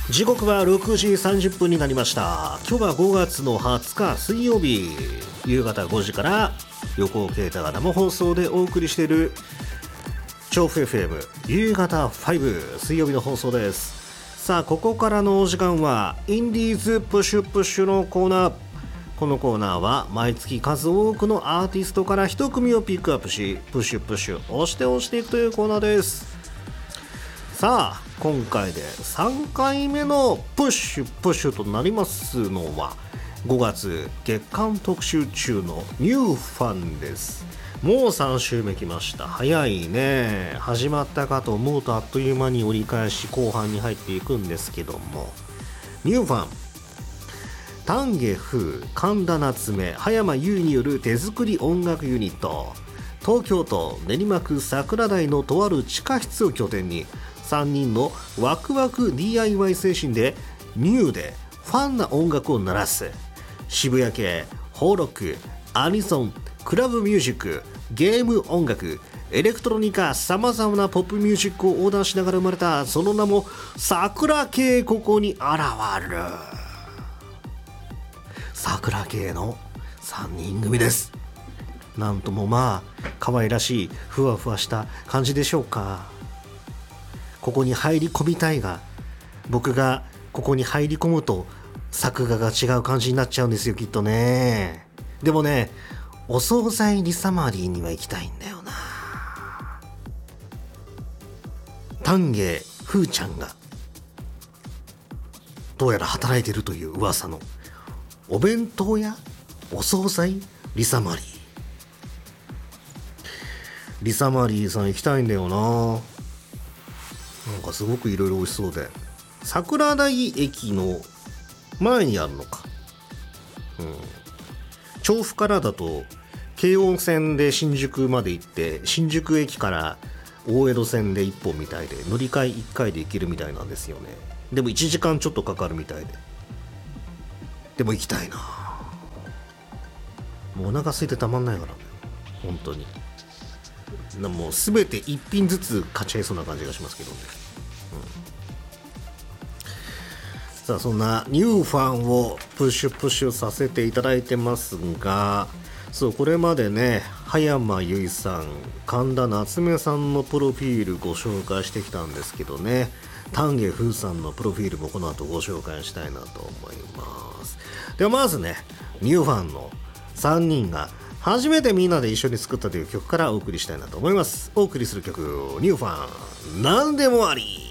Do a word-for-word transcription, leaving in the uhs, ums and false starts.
時刻はろくじさんじゅっぷんになりました。今日はごがつのはつか水曜日、夕方ごじから横尾啓太が生放送でお送りしている調布 エフエム 夕方ご水曜日の放送です。さあここからのお時間はインディーズプッシュプッシュのコーナー。このコーナーは毎月数多くのアーティストから一組をピックアップし、プッシュプッシュ押して押していくというコーナーです。さあ今回でさんかいめのプッシュプッシュとなりますのはごがつ月間特集中のニューファンです。もうさん週目来ました。早いね。始まったかと思うとあっという間に折り返し後半に入っていくんですけども、ニューファン丹下風、神田夏目、葉山優による手作り音楽ユニット、東京都練馬区桜台のとある地下室を拠点にさんにんのワクワク ディーアイワイ 精神でニューでファンな音楽を鳴らす渋谷系、ホーロック、アニソン、クラブミュージック、ゲーム音楽、エレクトロニカ、さまざまなポップミュージックを横断しながら生まれたその名も桜系。ここに現る桜系のさんにん組です。なんともまあ可愛らしいふわふわした感じでしょうか。ここに入り込みたいが、僕がここに入り込むと作画が違う感じになっちゃうんですよきっとね。でもね、お惣菜リサマリーには行きたいんだよな。丹下ふーちゃんがどうやら働いてるという噂のお弁当屋お惣菜リサマリー。リサマリーさん行きたいんだよな。なんかすごくいろいろ美味しそうで、桜台駅の前にあるのか、うん、調布からだと京王線で新宿まで行って、新宿駅から大江戸線でいっぽんみたいで、乗り換えいっかいで行けるみたいなんですよね。でもいちじかんちょっとかかるみたいで、でも行きたいな。もうお腹空いてたまんないからね本当に。もう全て一品ずつ買っちゃいそうな感じがしますけどね、うん、さあそんなニューファンをプッシュプッシュさせていただいてますが、そうこれまでね葉山由依さん、神田夏目さんのプロフィールご紹介してきたんですけどね、丹下風さんのプロフィールもこの後ご紹介したいなと思います。ではまずね、ニューファンのさんにんが初めてみんなで一緒に作ったという曲からお送りしたいなと思います。お送りする曲、ニューファンなんでもあり。